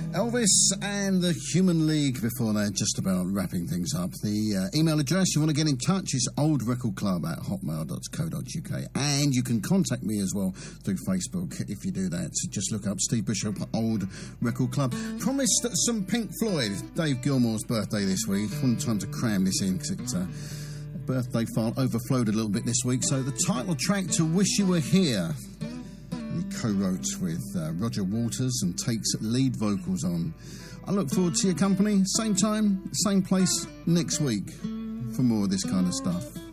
Elvis and the Human League before they're just about wrapping things up. The email address you want to get in touch is oldrecordclub@hotmail.co.uk, and you can contact me as well through Facebook if you do that. So just look up Steve Bishop, Old Record Club. Promised some Pink Floyd. Dave Gilmour's birthday this week. One time to cram this in because it's birthday file overflowed a little bit this week. So the title track to Wish You Were Here, he co-wrote with Roger Waters and takes lead vocals on. I look forward to your company, same time, same place next week for more of this kind of stuff.